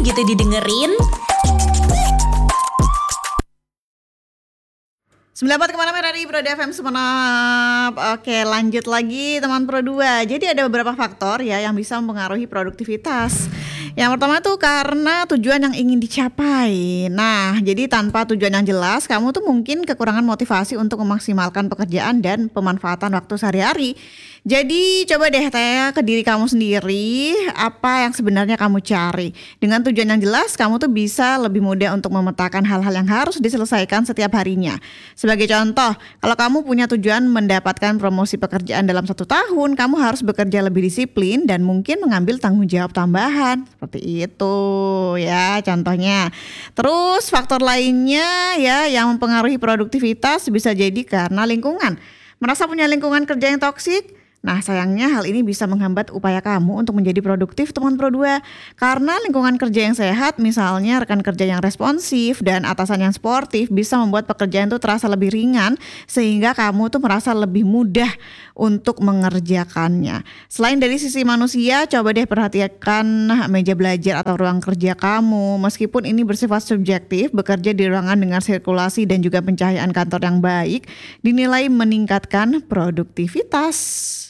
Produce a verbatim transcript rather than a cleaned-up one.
gitu didengerin. sembilan puluh empat koma enam dari Pro F M Sumenep. Oke, lanjut lagi teman Pro dua. Jadi ada beberapa faktor ya yang bisa mempengaruhi produktivitas. Yang pertama tuh karena tujuan yang ingin dicapai. Nah, jadi tanpa tujuan yang jelas, kamu tuh mungkin kekurangan motivasi untuk memaksimalkan pekerjaan dan pemanfaatan waktu sehari-hari. Jadi coba deh tanya ke diri kamu sendiri apa yang sebenarnya kamu cari. Dengan tujuan yang jelas, kamu tuh bisa lebih mudah untuk memetakan hal-hal yang harus diselesaikan setiap harinya. Sebagai contoh, kalau kamu punya tujuan mendapatkan promosi pekerjaan dalam satu tahun, kamu harus bekerja lebih disiplin dan mungkin mengambil tanggung jawab tambahan. Seperti itu ya contohnya. Terus faktor lainnya ya yang mempengaruhi produktivitas bisa jadi karena lingkungan. Merasa punya lingkungan kerja yang toksik? Nah sayangnya hal ini bisa menghambat upaya kamu untuk menjadi produktif teman Pro dua. Karena lingkungan kerja yang sehat, misalnya rekan kerja yang responsif dan atasan yang sportif bisa membuat pekerjaan itu terasa lebih ringan sehingga kamu tuh merasa lebih mudah untuk mengerjakannya. Selain dari sisi manusia, coba deh perhatikan meja belajar atau ruang kerja kamu. Meskipun ini bersifat subjektif, bekerja di ruangan dengan sirkulasi dan juga pencahayaan kantor yang baik dinilai meningkatkan produktivitas.